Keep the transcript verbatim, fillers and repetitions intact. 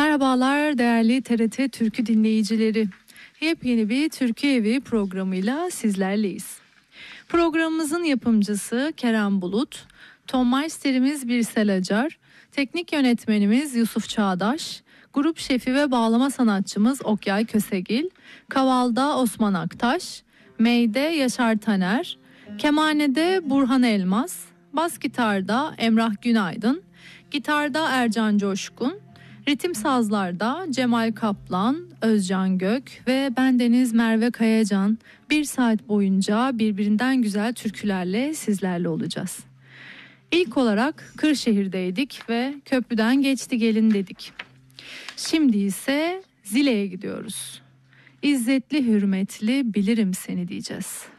Merhabalar değerli T R T Türkü dinleyicileri. Yepyeni bir Türkü Evi programıyla sizlerleyiz. Programımızın yapımcısı Kerem Bulut, ton meisterimiz Birsel Acar, teknik yönetmenimiz Yusuf Çağdaş, grup şefi ve bağlama sanatçımız Okyay Kösegil, kavalda Osman Aktaş, meyde Yaşar Taner, kemanede Burhan Elmas, bas gitarda Emrah Günaydın, gitarda Ercan Coşkun, ritim sazlarda Cemal Kaplan, Özcan Gök ve bendeniz Merve Kayacan bir saat boyunca birbirinden güzel türkülerle sizlerle olacağız. İlk olarak Kırşehir'deydik ve köprüden geçti gelin dedik. Şimdi ise Zile'ye gidiyoruz. İzzetli hürmetli bilirim seni diyeceğiz.